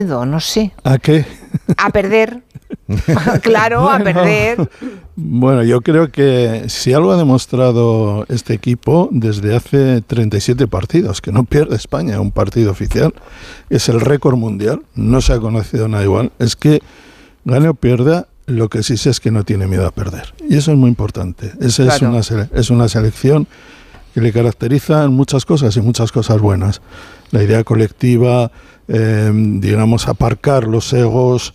no sé. ¿A qué? A perder. Claro, a perder. Bueno, yo creo que si algo ha demostrado este equipo desde hace 37 partidos, que no pierde España un partido oficial, es el récord mundial, no se ha conocido nada igual, es que gane o pierda, lo que sí sé es que no tiene miedo a perder. Y eso es muy importante. Esa claro. es una selección que le caracteriza en muchas cosas y muchas cosas buenas. La idea colectiva, digamos, aparcar los egos,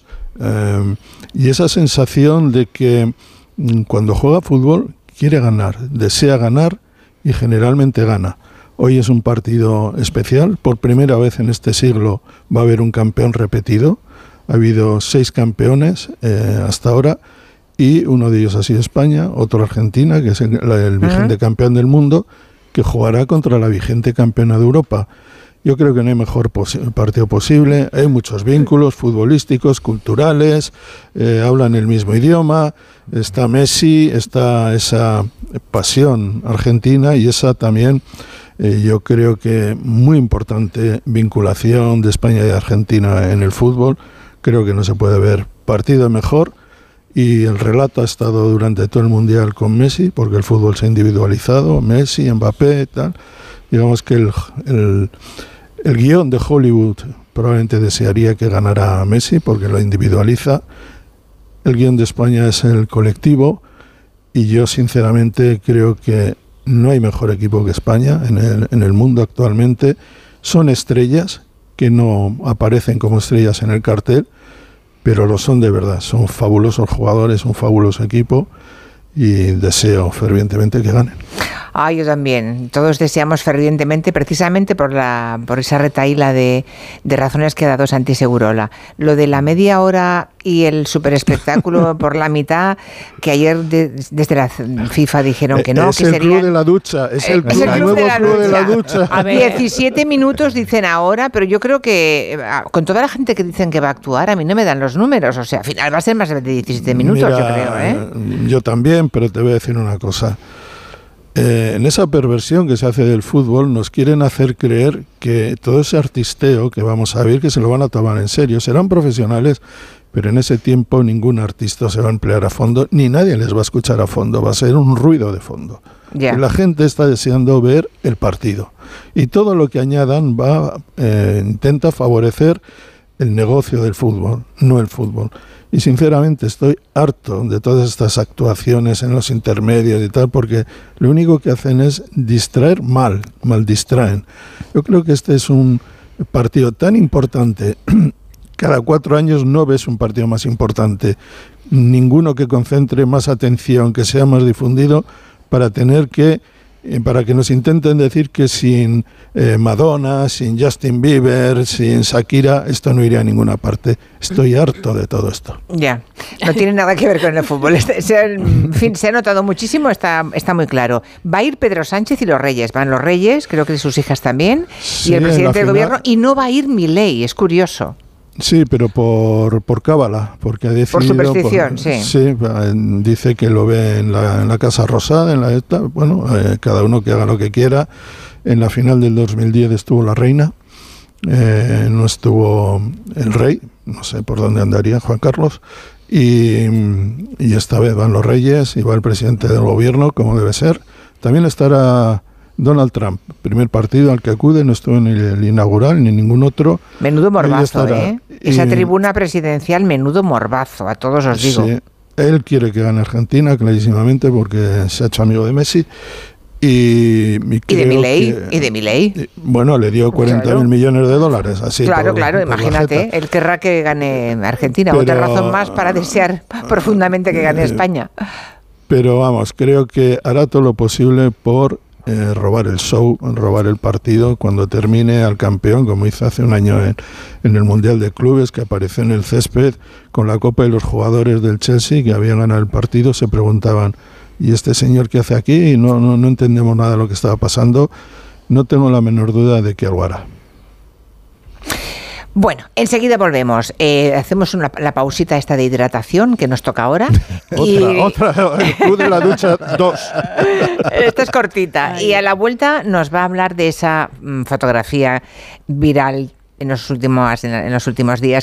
y esa sensación de que cuando juega fútbol quiere ganar, desea ganar y generalmente gana. Hoy es un partido especial, por primera vez en este siglo va a haber un campeón repetido, ha habido 6 campeones hasta ahora y uno de ellos ha sido España, otro Argentina, que es el vigente campeón del mundo, que jugará contra la vigente campeona de Europa. Yo creo que no hay mejor partido posible, hay muchos vínculos futbolísticos, culturales, hablan el mismo idioma, está Messi, está esa pasión argentina y esa también, yo creo que muy importante vinculación de España y Argentina en el fútbol. Creo que no se puede ver partido mejor y el relato ha estado durante todo el Mundial con Messi, porque el fútbol se ha individualizado, Messi, Mbappé y tal. Digamos que el guión de Hollywood probablemente desearía que ganara Messi porque lo individualiza. El guión de España es el colectivo y yo sinceramente creo que no hay mejor equipo que España en el mundo actualmente. Son estrellas que no aparecen como estrellas en el cartel, pero lo son de verdad. Son fabulosos jugadores, un fabuloso equipo y deseo fervientemente que ganen. Ah, yo también. Todos deseamos fervientemente, precisamente por esa retahíla de razones que ha dado Santi Segurola. Lo de la media hora y el superespectáculo por la mitad, que ayer desde la FIFA dijeron que no. Es el club de la ducha, es el nuevo club de la ducha. A ver, 17 minutos dicen ahora, pero yo creo que con toda la gente que dicen que va a actuar, a mí no me dan los números. O sea, al final va a ser más de 17 minutos, mira, yo creo. Yo también, pero te voy a decir una cosa. En esa perversión que se hace del fútbol nos quieren hacer creer que todo ese artisteo que vamos a ver, que se lo van a tomar en serio, serán profesionales, pero en ese tiempo ningún artista se va a emplear a fondo, ni nadie les va a escuchar a fondo, va a ser un ruido de fondo. Yeah. Y la gente está deseando ver el partido. Y todo lo que añadan intenta favorecer el negocio del fútbol, no el fútbol. Y sinceramente estoy harto de todas estas actuaciones en los intermedios y tal, porque lo único que hacen es distraer mal distraen. Yo creo que este es un partido tan importante. Cada 4 años no ves un partido más importante, ninguno que concentre más atención, que sea más difundido, para que nos intenten decir que sin Madonna, sin Justin Bieber, sin Shakira, esto no iría a ninguna parte. Estoy harto de todo esto. Ya, no tiene nada que ver con el fútbol. En fin, se ha notado muchísimo, está muy claro. Va a ir Pedro Sánchez y los Reyes. Van los Reyes, creo que sus hijas también, sí, y el presidente del gobierno, y no va a ir Milei, es curioso. Sí, pero por cábala, porque ha decidido... Por superstición, sí. Sí, dice que lo ve en la Casa Rosada, cada uno que haga lo que quiera. En la final del 2010 estuvo la reina, no estuvo el rey, no sé por dónde andaría Juan Carlos, y esta vez van los Reyes y va el presidente del gobierno, como debe ser. También estará Donald Trump, primer partido al que acude, no estuvo en el inaugural ni en ningún otro. Menudo morbazo, Esa tribuna presidencial, menudo morbazo, a todos os digo. Sí, él quiere que gane Argentina, clarísimamente, porque se ha hecho amigo de Messi. ¿Y de Milei? Bueno, le dio 40.000 millones de dólares. Así claro, imagínate, él querrá que gane Argentina. Pero, otra razón más para desear profundamente que gane España. Pero vamos, creo que hará todo lo posible por robar el show, robar el partido cuando termine al campeón, como hizo hace un año en el Mundial de Clubes, que apareció en el césped con la copa, y los jugadores del Chelsea que habían ganado el partido se preguntaban: ¿y este señor qué hace aquí? Y no entendemos nada de lo que estaba pasando. No tengo la menor duda de que algo hará. Bueno, enseguida volvemos. Hacemos la pausita esta de hidratación que nos toca ahora. Otra, el club de la ducha 2. Esta es cortita. Y a la vuelta nos va a hablar de esa fotografía viral en los últimos días,